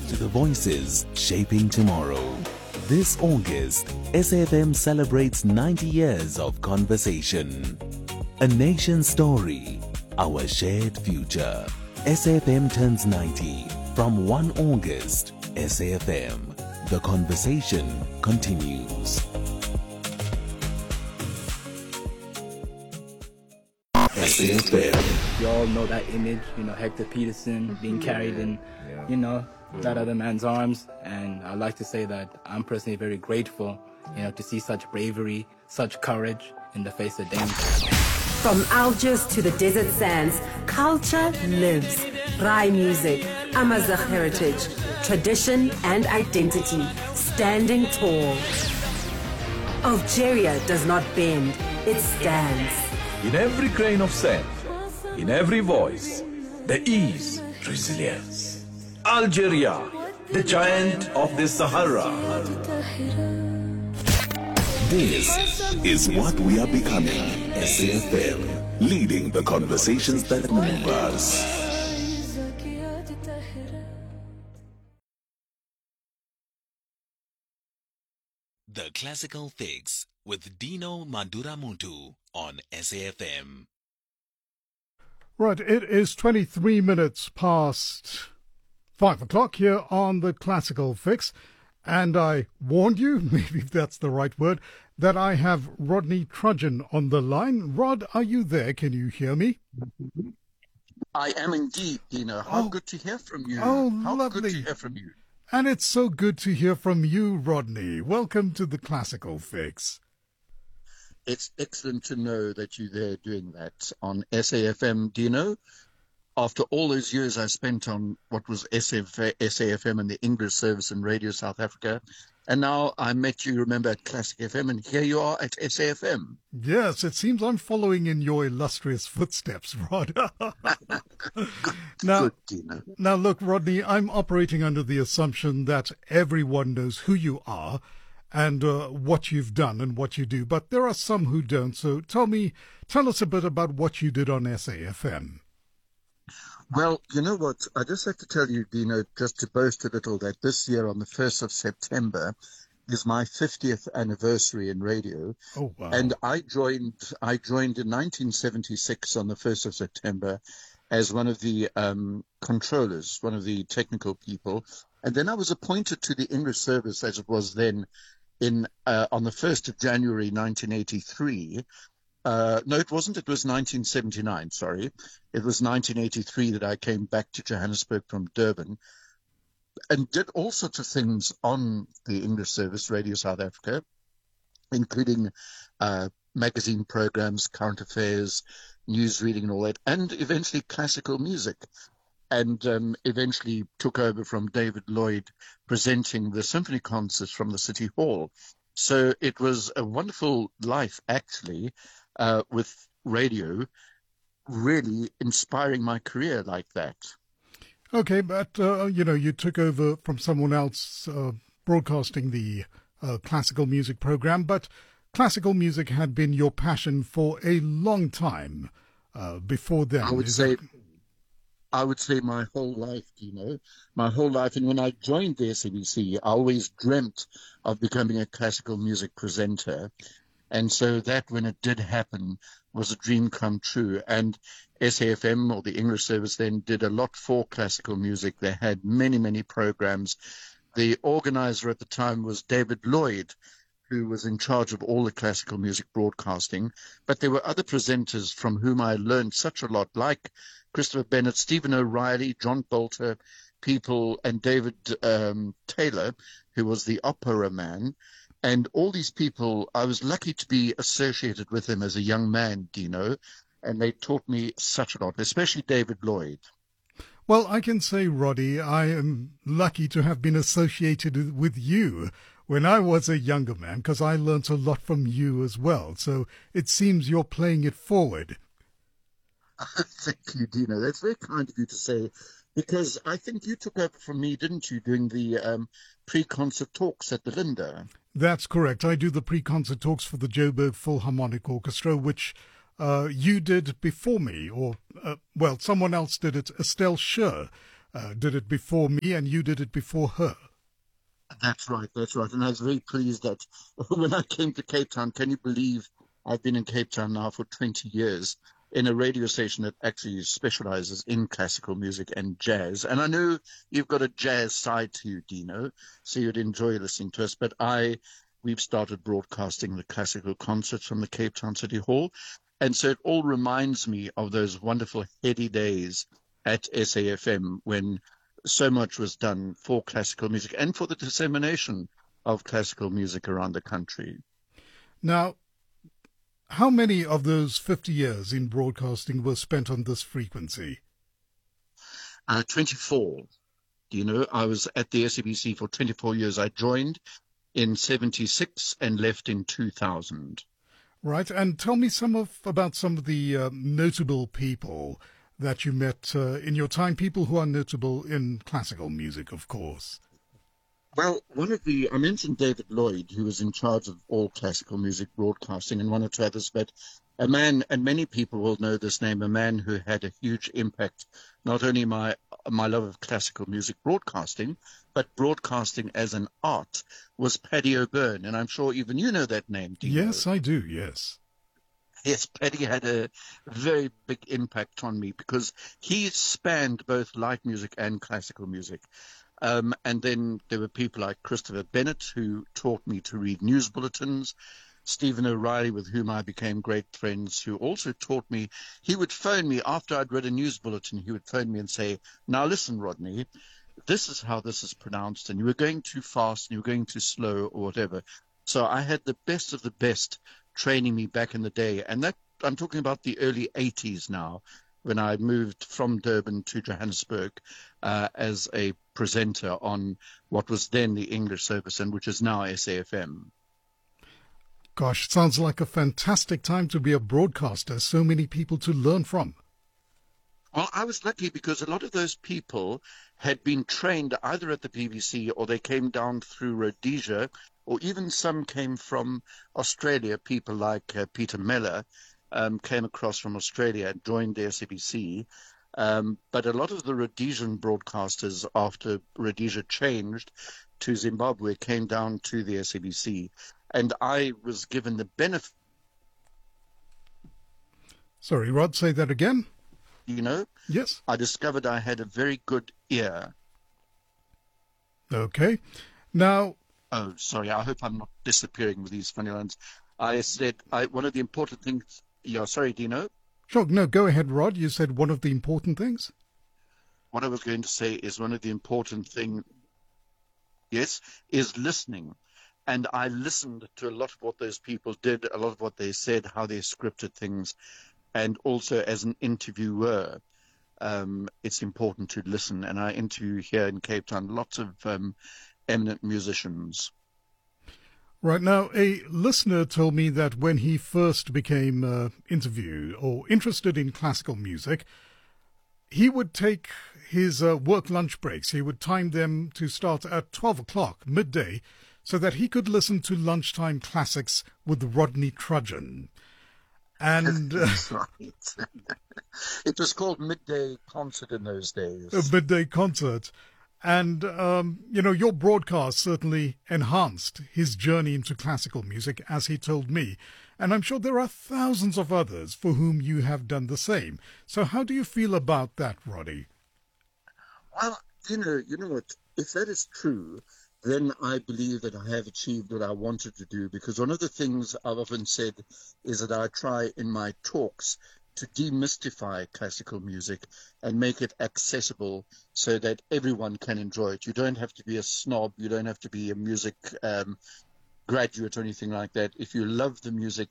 to the voices shaping tomorrow. This August, SAFM celebrates 90 years of conversation. A nation's story, our shared future. SAFM turns 90 from 1 August. SAFM, the conversation continues. You all know that image, Hector Peterson being carried in, that other man's arms. And I'd like to say that I'm personally very grateful, to see such bravery, such courage in the face of danger. From Algiers to the desert sands, culture lives. Rai music, Amazigh heritage, tradition and identity, standing tall. Algeria does not bend, it stands. In every grain of sand, in every voice, there is resilience. Algeria, the giant of the Sahara. This is what we are becoming. SAFM, leading the conversations that move us. The Classical Fix with Dino Maduramuntu on SAFM. Right, it is 23 minutes past 5 o'clock here on the Classical Fix. And I warned you, maybe that's the right word, that I have Rodney Trudgeon on the line. Rod, are you there? Can you hear me? I am indeed, Dino. How good to hear from you. How lovely. Good to hear from you. And it's so good to hear from you, Rodney. Welcome to the Classical Fix. It's excellent to know that you're there doing that on SAFM, Dino. After all those years I spent on what was SAFM and the English service in Radio South Africa, and now I met you, remember, at Classic FM, and here you are at SAFM. Yes, it seems I'm following in your illustrious footsteps, Rod. Now, look, Rodney, I'm operating under the assumption that everyone knows who you are and what you've done and what you do, but there are some who don't. So tell us a bit about what you did on SAFM. Well, you know what? I just have to tell you, Dino, just to boast a little, that this year on the 1st of September is my 50th anniversary in radio. Oh, wow. And I joined in 1976 on the 1st of September as one of the controllers, one of the technical people. And then I was appointed to the English service as it was then on the 1st of January 1983. No, it wasn't. It was 1979, sorry. It was 1983 that I came back to Johannesburg from Durban and did all sorts of things on the English service, Radio South Africa, including magazine programs, current affairs, news reading and all that, and eventually classical music. And eventually took over from David Lloyd presenting the symphony concerts from the City Hall. So it was a wonderful life, actually, with radio really inspiring my career like that. Okay, but, you took over from someone else broadcasting the classical music program, but classical music had been your passion for a long time before then. I would say my whole life, my whole life. And when I joined the SABC, I always dreamt of becoming a classical music presenter. And so that, when it did happen, was a dream come true. And SAFM, or the English service then, did a lot for classical music. They had many, many programs. The organizer at the time was David Lloyd, who was in charge of all the classical music broadcasting. But there were other presenters from whom I learned such a lot, like Christopher Bennett, Stephen O'Reilly, John Bolter, and David Taylor, who was the opera man. And all these people, I was lucky to be associated with them as a young man, Dino, and they taught me such a lot, especially David Lloyd. Well, I can say, Roddy, I am lucky to have been associated with you when I was a younger man, because I learnt a lot from you as well. So it seems you're playing it forward. Thank you, Dino. That's very kind of you to say, because I think you took over from me, didn't you, doing the pre-concert talks at the Linda? That's correct. I do the pre-concert talks for the Joburg Philharmonic Orchestra, which you did before me, or, someone else did it, Estelle Scher. did it before me and you did it before her. That's right, that's right. And I was very pleased that when I came to Cape Town, can you believe I've been in Cape Town now for 20 years in a radio station that actually specializes in classical music and jazz. And I know you've got a jazz side to you, Dino, so you'd enjoy listening to us. But we've started broadcasting the classical concerts from the Cape Town City Hall. And so it all reminds me of those wonderful heady days at SAFM when so much was done for classical music and for the dissemination of classical music around the country. Now, how many of those 50 years in broadcasting were spent on this frequency? 24. You know, I was at the SABC for 24 years. I joined in 76 and left in 2000. Right, and tell me about some of the notable people that you met in your time, people who are notable in classical music, of course. Well, I mentioned David Lloyd, who was in charge of all classical music broadcasting, and one or two others, but a man, and many people will know this name, a man who had a huge impact, not only my love of classical music broadcasting, but broadcasting as an art, was Paddy O'Byrne, and I'm sure even you know that name, do you? Yes, I do, yes. Yes, Paddy had a very big impact on me because he spanned both light music and classical music. And then there were people like Christopher Bennett, who taught me to read news bulletins. Stephen O'Reilly, with whom I became great friends, who also taught me. He would phone me after I'd read a news bulletin. He would phone me and say, "Now listen, Rodney, this is how this is pronounced, and you were going too fast and you were going too slow or whatever." So I had the best of the best training me back in the day. And that I'm talking about the early 80s now, when I moved from Durban to Johannesburg as a presenter on what was then the English service and which is now SAFM. Gosh, sounds like a fantastic time to be a broadcaster. So many people to learn from. Well, I was lucky because a lot of those people had been trained either at the BBC or they came down through Rhodesia, or even some came from Australia. People like Peter Meller came across from Australia and joined the SABC. But a lot of the Rhodesian broadcasters, after Rhodesia changed to Zimbabwe, came down to the SABC. And I was given the benefit. Sorry, Rod, say that again. You know? Yes. I discovered I had a very good ear. Okay. Now... Oh, sorry, I hope I'm not disappearing with these funny lines. I said one of the important things... Yeah, sorry, Dino? Sure, no, go ahead, Rod. You said one of the important things? What I was going to say is one of the important things, yes, is listening. And I listened to a lot of what those people did, a lot of what they said, how they scripted things. And also as an interviewer, it's important to listen. And I interview here in Cape Town lots of eminent musicians. Right, now, a listener told me that when he first became interviewed or interested in classical music, he would take his work lunch breaks. He would time them to start at 12 o'clock, midday, so that he could listen to lunchtime classics with Rodney Trudgeon. And That's right. It was called Midday Concert in those days. A midday concert. And, your broadcast certainly enhanced his journey into classical music, as he told me. And I'm sure there are thousands of others for whom you have done the same. So how do you feel about that, Roddy? Well, you know what? If that is true, then I believe that I have achieved what I wanted to do. Because one of the things I've often said is that I try in my talks to demystify classical music and make it accessible so that everyone can enjoy it. You don't have to be a snob. You don't have to be a music graduate or anything like that. If you love the music,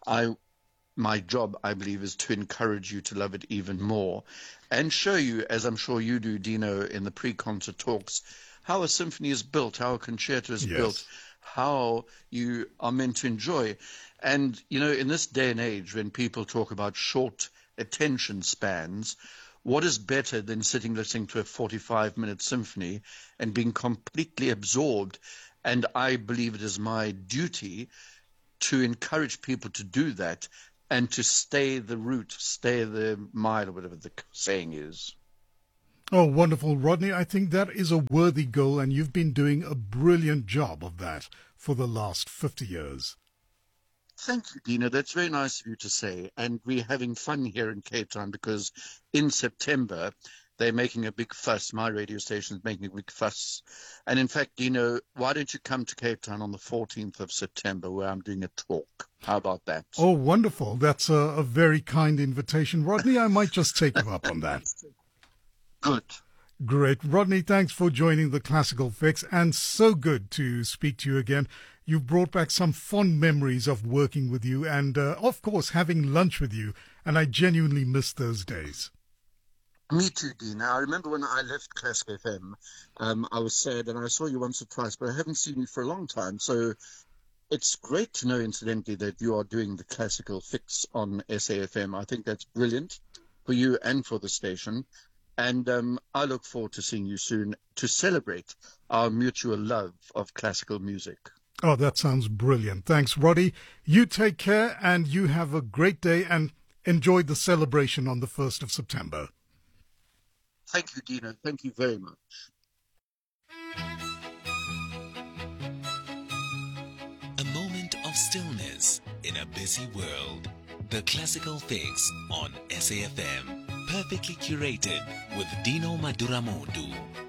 my job, I believe, is to encourage you to love it even more and show you, as I'm sure you do, Dino, in the pre-concert talks, how a symphony is built, how a concerto is built, how you are meant to enjoy. And, in this day and age, when people talk about short attention spans, what is better than sitting listening to a 45-minute symphony and being completely absorbed? And I believe it is my duty to encourage people to do that and to stay the route, stay the mile, or whatever the saying is. Oh, wonderful, Rodney. I think that is a worthy goal, and you've been doing a brilliant job of that for the last 50 years. Thank you, Dina. That's very nice of you to say. And we're having fun here in Cape Town because in September, they're making a big fuss. My radio station is making a big fuss. And in fact, Dina, why don't you come to Cape Town on the 14th of September where I'm doing a talk? How about that? Oh, wonderful. That's a very kind invitation. Rodney, I might just take you up on that. Good. Great. Rodney, thanks for joining the Classical Fix, and so good to speak to you again. You've brought back some fond memories of working with you and, of course, having lunch with you, and I genuinely miss those days. Me too, Dina. I remember when I left Classic FM, I was sad, and I saw you once or twice, but I haven't seen you for a long time. So it's great to know, incidentally, that you are doing the Classical Fix on SAFM. I think that's brilliant for you and for the station. And I look forward to seeing you soon to celebrate our mutual love of classical music. Oh, that sounds brilliant. Thanks, Roddy. You take care and you have a great day and enjoy the celebration on the 1st of September. Thank you, Dina. Thank you very much. A moment of stillness in a busy world. The Classical Fix on SAFM. Perfectly curated with Dino Maduramodu.